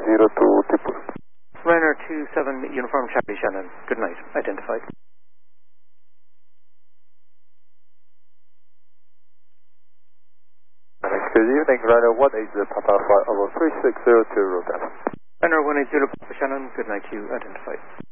Triple. Ryanair 27 Uniform Charlie Shannon. Good night. Identified. Good evening, Ryanair 180 Papa Flight over 3602 Rotterdam. Ryanair 180 Papa Shannon. Good night to you. Identified.